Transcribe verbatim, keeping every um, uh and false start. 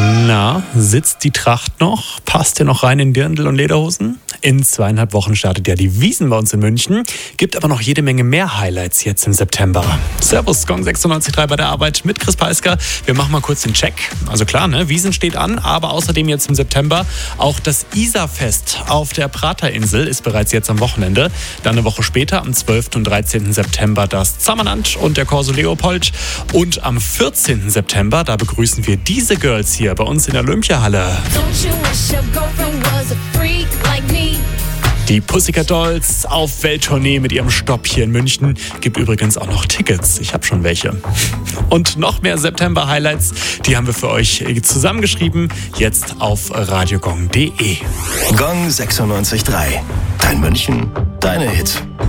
Na, sitzt die Tracht noch? Passt ihr noch rein in Dirndl und Lederhosen? In zweieinhalb Wochen startet ja die Wiesn bei uns in München. Gibt aber noch jede Menge mehr Highlights jetzt im September. Servus, Gong sechsundneunzig Komma drei bei der Arbeit mit Chris Peisker. Wir machen mal kurz den Check. Also klar, ne, Wiesn steht an, aber außerdem jetzt im September auch das Isarfest auf der Praterinsel ist bereits jetzt am Wochenende. Dann eine Woche später, am zwölften und dreizehnten September, das Zammerland und der Corso Leopold. Und am vierzehnten September, da begrüßen wir diese Girls hier bei uns in der Olympiahalle. Die Pussycat Dolls auf Welttournee mit ihrem Stopp hier in München. Gibt übrigens auch noch Tickets. Ich habe schon welche. Und noch mehr September-Highlights, die haben wir für euch zusammengeschrieben. Jetzt auf radiogong punkt de. Gong sechsundneunzig Komma drei. Dein München, deine Hits.